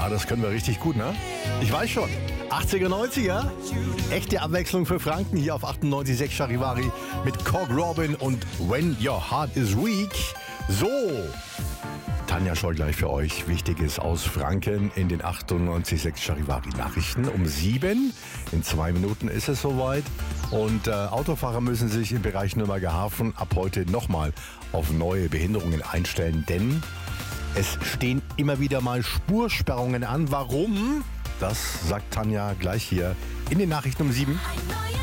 das können wir richtig gut, ne? Ich weiß schon. 80er, 90er. Echte Abwechslung für Franken hier auf 98.6 Charivari mit Cog Robin und When Your Heart is Weak. So, Tanja Scholl gleich für euch. Wichtiges aus Franken in den 98.6 Charivari Nachrichten um 7. In 2 Minuten ist es soweit. Und Autofahrer müssen sich im Bereich Nürnberger Hafen ab heute nochmal auf neue Behinderungen einstellen, denn es stehen immer wieder mal Spursperrungen an. Warum? Das sagt Tanja gleich hier in den Nachrichten um 7.